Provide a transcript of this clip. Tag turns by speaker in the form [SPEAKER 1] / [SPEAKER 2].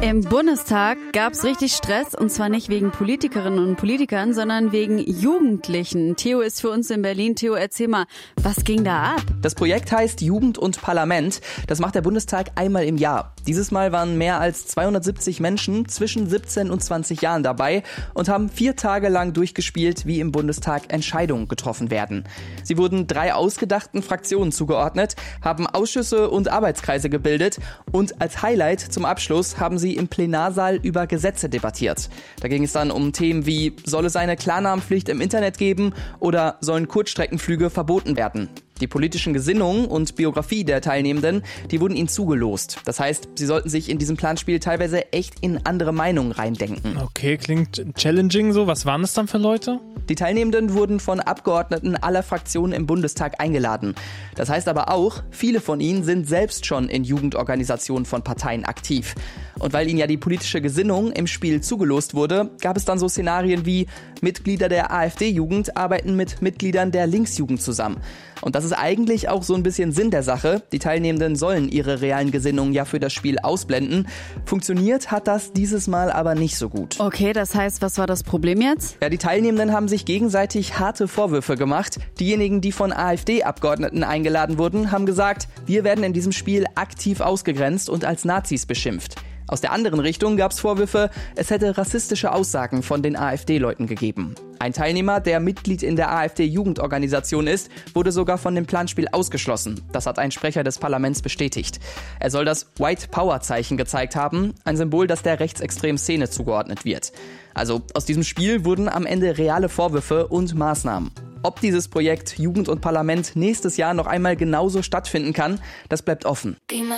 [SPEAKER 1] Im Bundestag gab es richtig Stress, und zwar nicht wegen Politikerinnen und Politikern, sondern wegen Jugendlichen. Theo ist für uns in Berlin. Theo, erzähl mal, was ging da ab?
[SPEAKER 2] Das Projekt heißt Jugend und Parlament. Das macht der Bundestag einmal im Jahr. Dieses Mal waren mehr als 270 Menschen zwischen 17 und 20 Jahren dabei und haben 4 Tage lang durchgespielt, wie im Bundestag Entscheidungen getroffen werden. Sie wurden 3 ausgedachten Fraktionen zugeordnet, haben Ausschüsse und Arbeitskreise gebildet und als Highlight zum Abschluss haben sie im Plenarsaal über Gesetze debattiert. Da ging es dann um Themen wie, soll es eine Klarnamenpflicht im Internet geben oder sollen Kurzstreckenflüge verboten werden? Die politischen Gesinnungen und Biografie der Teilnehmenden, die wurden ihnen zugelost. Das heißt, sie sollten sich in diesem Planspiel teilweise echt in andere Meinungen reindenken.
[SPEAKER 3] Okay, klingt challenging so. Was waren das dann für Leute?
[SPEAKER 2] Die Teilnehmenden wurden von Abgeordneten aller Fraktionen im Bundestag eingeladen. Das heißt aber auch, viele von ihnen sind selbst schon in Jugendorganisationen von Parteien aktiv. Und weil ihnen ja die politische Gesinnung im Spiel zugelost wurde, gab es dann so Szenarien wie Mitglieder der AfD-Jugend arbeiten mit Mitgliedern der Linksjugend zusammen. Und das ist eigentlich auch so ein bisschen Sinn der Sache. Die Teilnehmenden sollen ihre realen Gesinnungen ja für das Spiel ausblenden. Funktioniert hat das dieses Mal aber nicht so gut.
[SPEAKER 1] Okay, das heißt, was war das Problem jetzt?
[SPEAKER 2] Ja, die Teilnehmenden haben sich gegenseitig harte Vorwürfe gemacht. Diejenigen, die von AfD-Abgeordneten eingeladen wurden, haben gesagt, wir werden in diesem Spiel aktiv ausgegrenzt und als Nazis beschimpft. Aus der anderen Richtung gab es Vorwürfe, es hätte rassistische Aussagen von den AfD-Leuten gegeben. Ein Teilnehmer, der Mitglied in der AfD-Jugendorganisation ist, wurde sogar von dem Planspiel ausgeschlossen. Das hat ein Sprecher des Parlaments bestätigt. Er soll das White-Power-Zeichen gezeigt haben, ein Symbol, das der rechtsextremen Szene zugeordnet wird. Also aus diesem Spiel wurden am Ende reale Vorwürfe und Maßnahmen. Ob dieses Projekt Jugend und Parlament nächstes Jahr noch einmal genauso stattfinden kann, das bleibt offen.